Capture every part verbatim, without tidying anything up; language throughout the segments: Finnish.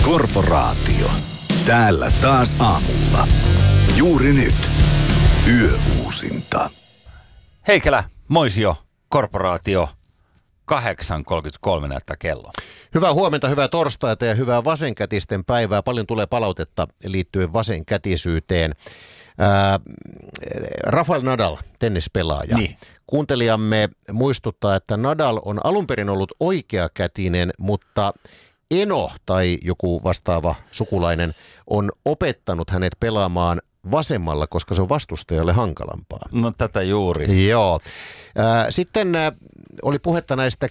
Korporaatio. Täällä taas aamulla. Juuri nyt. Yöuusinta. Heikelä, Moisio, Korporaatio. kahdeksan kolmekymmentäkolme näyttää kello. Hyvää huomenta, hyvää torstaita ja hyvää vasenkätisten päivää. Paljon tulee palautetta liittyen vasenkätisyyteen. Ää, Rafael Nadal, tennispelaaja. Niin. Kuuntelijamme muistuttaa, että Nadal on alun perin ollut oikeakätinen, mutta eno tai joku vastaava sukulainen on opettanut hänet pelaamaan vasemmalla, koska se on vastustajalle hankalampaa. No tätä juuri. Joo. Sitten oli puhetta näistä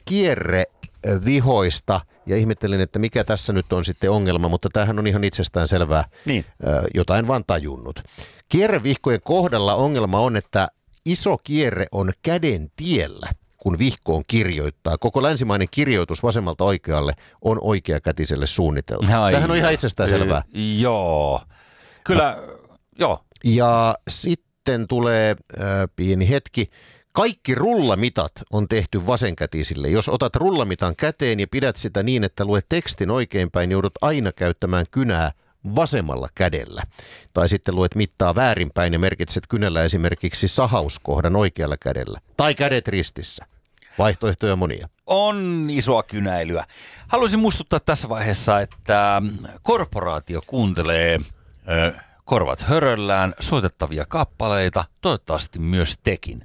kierrevihoista ja ihmettelin, että mikä tässä nyt on sitten ongelma, mutta tämähän on ihan itsestään selvää, niin. Jotain vaan tajunnut. Kierrevihkojen kohdalla ongelma on, että iso kierre on käden tiellä, kun vihkoon kirjoittaa. Koko länsimainen kirjoitus vasemmalta oikealle on oikeakätiselle suunniteltu. Ai Tämähän on ihan itsestään selvää. Y- joo. Kyllä, no. joo. Ja sitten tulee äh, pieni hetki. Kaikki rullamitat on tehty vasenkätisille. Jos otat rullamitan käteen ja pidät sitä niin, että luet tekstin oikeinpäin, joudut aina käyttämään kynää vasemmalla kädellä. Tai sitten luet mittaa väärinpäin ja merkitset kynällä esimerkiksi sahauskohdan oikealla kädellä. Tai kädet ristissä. Vaihtoehtoja monia. On isoa kynäilyä. Haluaisin muistuttaa tässä vaiheessa, että Korporaatio kuuntelee ö, korvat höröllään soitettavia kappaleita, toivottavasti myös tekin.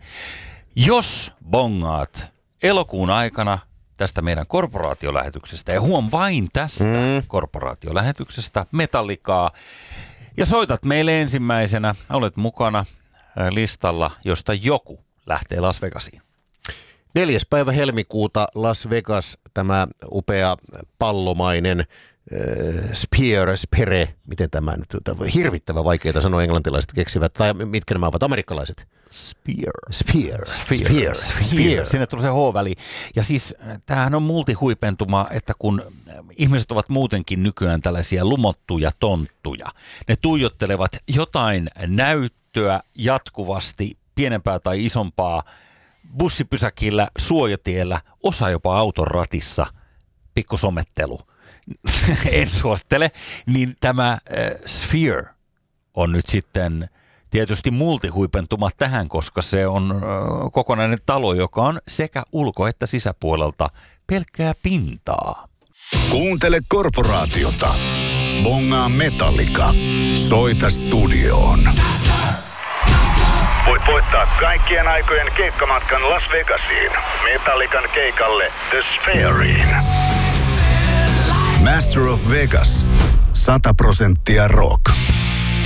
Jos bongaat elokuun aikana tästä meidän korporaatiolähetyksestä, ja huom vain tästä mm. korporaatiolähetyksestä, Metallicaa, ja soitat meille ensimmäisenä, olet mukana listalla, josta joku lähtee Las Vegasiin. Neljäs päivä helmikuuta Las Vegas, tämä upea pallomainen äh, Spear, Spere, miten tämä nyt, hirvittävän vaikeita sanoa englantilaiset keksivät, tai mitkä nämä ovat, amerikkalaiset? Spear. Spear. Spear. Spear. Spear. Spear. Sinne tulee se H-väli. Ja siis tämähän on multihuipentuma, että kun ihmiset ovat muutenkin nykyään tällaisia lumottuja tonttuja, ne tuijottelevat jotain näyttöä jatkuvasti, pienempää tai isompaa, bussipysäkillä, suojatiellä, osa jopa auton ratissa, pikku somettelu. En suosittele. Niin tämä äh, Sphere on nyt sitten tietysti multihuipentuma tähän, koska se on äh, kokonainen talo, joka on sekä ulko- että sisäpuolelta pelkkää pintaa. Kuuntele Korporaatiota. Bongaa Metallica. Soita studioon. Voit voittaa kaikkien aikojen keikkamatkan Las Vegasiin. Metallican keikalle The Sphereiin. Master of Vegas. sata prosenttia rock.